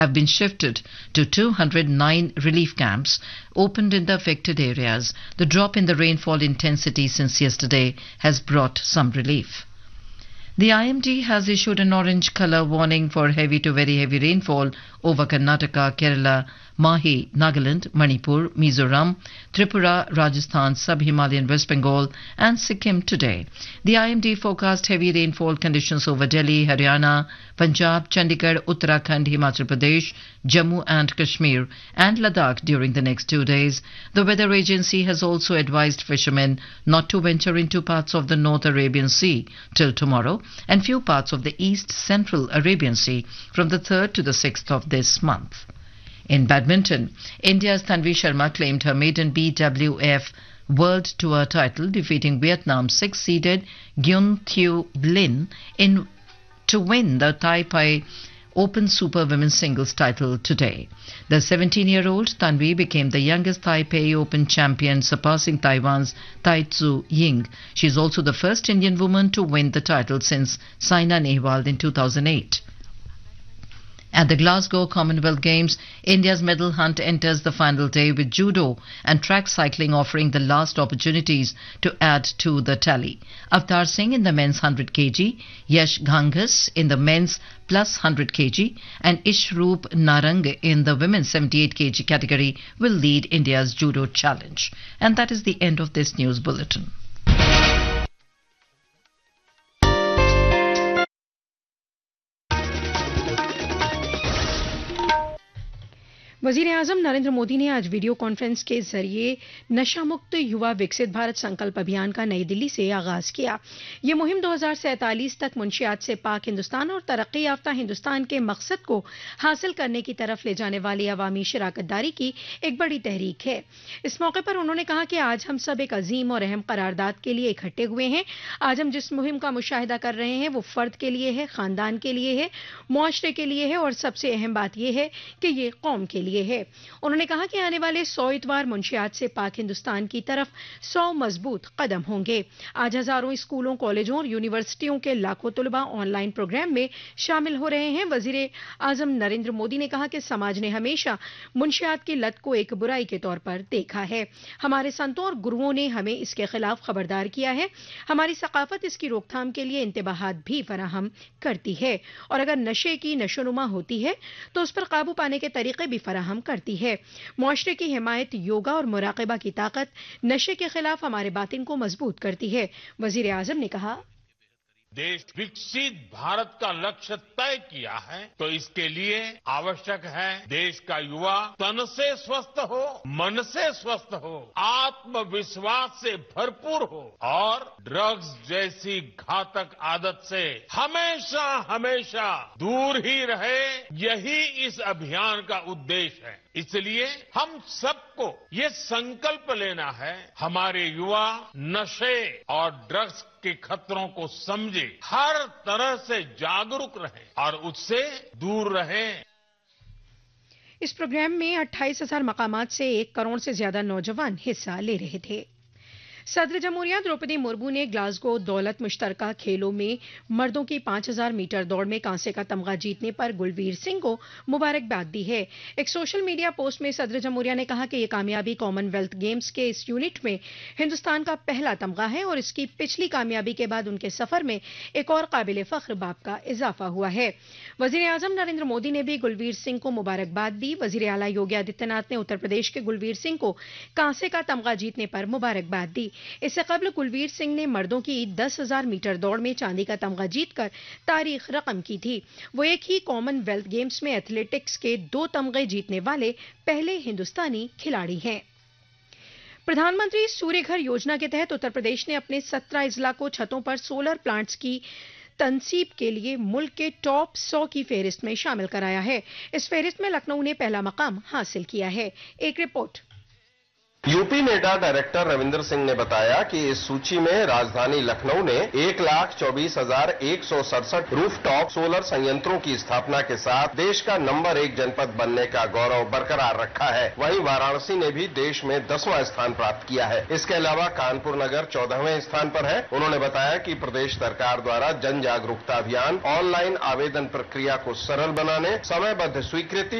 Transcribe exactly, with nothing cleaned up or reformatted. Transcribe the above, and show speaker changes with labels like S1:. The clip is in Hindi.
S1: have been shifted to two hundred nine relief camps opened in the affected areas. The drop in the rainfall intensity since yesterday has brought some relief. The I M D has issued an orange colour warning for heavy to very heavy rainfall over Karnataka, Kerala, Mahi, Nagaland, Manipur, Mizoram, Tripura, Rajasthan, Sub-Himalayan West Bengal and Sikkim today. The I M D forecast heavy rainfall conditions over Delhi, Haryana, Punjab, Chandigarh, Uttarakhand, Himachal Pradesh, Jammu and Kashmir and Ladakh during the next two days. The weather agency has also advised fishermen not to venture into parts of the North Arabian Sea till tomorrow and few parts of the East Central Arabian Sea from the third to the sixth of this month. In badminton, India's Tanvi Sharma claimed her maiden B W F World Tour title, defeating Vietnam's six-seeded Nguyen Thu Lin in to win the Taipei Open Super Women's Singles title today. The seventeen-year-old Tanvi became the youngest Taipei Open champion, surpassing Taiwan's Tai Tzu Ying. She is also the first Indian woman to win the title since Saina Nehwal in two thousand eight. At the Glasgow Commonwealth Games, India's medal hunt enters the final day with judo and track cycling offering the last opportunities to add to the tally. Avtar Singh in the men's one hundred kilograms, Yash Ghangas in the men's plus one hundred kilograms and Ishroop Narang in the women's seventy-eight kilograms category will lead India's judo challenge. And that is the end of this news bulletin.
S2: वजीर आजम नरेंद्र मोदी ने आज वीडियो कॉन्फ्रेंस के जरिए नशा मुक्त युवा विकसित भारत संकल्प अभियान का नई दिल्ली से आगाज किया। ये मुहिम दो हज़ार सैंतालीस तक मुंशियात से पाक हिंदुस्तान और तरक्की याफ्ता हिंदुस्तान के मकसद को हासिल करने की तरफ ले जाने वाली अवामी शराकतदारी की एक बड़ी तहरीक है। इस मौके पर उन्होंने कहा कि आज हम सब एक अजीम और अहम करारदाद के लिए इकट्ठे हुए हैं। आज हम जिस मुहिम का मुशाहिदा कर रहे हैं वो फर्द के लिए है, खानदान के लिए है, मुआशरे के लिए है और सबसे अहम बात यह है कि ये कौम के लिए है। उन्होंने कहा कि आने वाले सौ इतवार मुंशियात से पाक हिंदुस्तान की तरफ सौ मजबूत कदम होंगे। आज हजारों स्कूलों, कॉलेजों और यूनिवर्सिटियों के लाखों तलबा ऑनलाइन प्रोग्राम में शामिल हो रहे हैं। वजीर आजम नरेंद्र मोदी ने कहा कि समाज ने हमेशा मुंशियात की लत को एक बुराई के तौर पर देखा है। हमारे संतों और गुरुओं ने हमें इसके खिलाफ खबरदार किया है। हमारी सकाफत इसकी रोकथाम के लिए इंतबाहात भी फराहम करती है और अगर नशे की नशोनुमा होती है तो उस पर काबू पाने के तरीके भी फराहम करती है। मुआशरे की हिमायत, योगा और मुराकबा की ताकत नशे के खिलाफ हमारे बातिन को मजबूत करती है। वजीर आजम ने कहा,
S3: देश विकसित भारत का लक्ष्य तय किया है तो इसके लिए आवश्यक है देश का युवा तन से स्वस्थ हो, मन से स्वस्थ हो, आत्मविश्वास से भरपूर हो और ड्रग्स जैसी घातक आदत से हमेशा हमेशा दूर ही रहे। यही इस अभियान का उद्देश्य है। इसलिए हम सबको ये संकल्प लेना है, हमारे युवा नशे और ड्रग्स के खतरों को समझे, हर तरह से जागरूक रहे और उससे दूर रहे।
S2: इस प्रोग्राम में अट्ठाईस हजार मकामात से एक करोड़ से ज्यादा नौजवान हिस्सा ले रहे थे। सदर जमहूरिया द्रौपदी मुर्मू ने ग्लासगो दौलत मुश्तरका खेलों में मर्दों की पांच हजार मीटर दौड़ में कांसे का तमगा जीतने पर गुलवीर सिंह को मुबारकबाद दी है। एक सोशल मीडिया पोस्ट में सदर जमहूरिया ने कहा कि यह कामयाबी कॉमनवेल्थ गेम्स के इस यूनिट में हिंदुस्तान का पहला तमगा है और इसकी पिछली कामयाबी के बाद उनके सफर में एक और काबिल फख्र बाब का इजाफा हुआ है। वजीर आजम नरेंद्र मोदी ने भी गुलवीर सिंह को मुबारकबाद दी। वजीर आला योगी आदित्यनाथ ने उत्तर प्रदेश के गुलवीर सिंह को कांसे का तमगा जीतने पर मुबारकबाद दी। इससे कबल कुलवीर सिंह ने मर्दों की दस हजार मीटर दौड़ में चांदी का तमगा जीतकर तारीख रकम की थी। वो एक ही कॉमनवेल्थ गेम्स में एथलेटिक्स के दो तमगे जीतने वाले पहले हिंदुस्तानी खिलाड़ी हैं। प्रधानमंत्री सूर्य घर योजना के तहत उत्तर प्रदेश ने अपने सत्रह इजला को छतों पर सोलर प्लांट्स की तनसीब के लिए मुल्क के टॉप सौ की फेहरिस्त में शामिल कराया है। इस फेहरिस्त में लखनऊ ने पहला मकाम हासिल किया है। एक report.
S4: UP NEDA director Ravinder Singh ने बताया कि इस सूची में राजधानी लखनऊ ने एक लाख चौबीस हजार एक सौ सड़सठ रूफटॉप सोलर संयंत्रों की स्थापना के साथ देश का नंबर एक जनपद बनने का गौरव बरकरार रखा है। वहीं वाराणसी ने भी देश में दसवां स्थान प्राप्त किया है। इसके अलावा कानपुर नगर चौदहवें स्थान पर है। उन्होंने बताया कि प्रदेश सरकार द्वारा जन जागरूकता अभियान, ऑनलाइन आवेदन प्रक्रिया को सरल बनाने, समयबद्ध स्वीकृति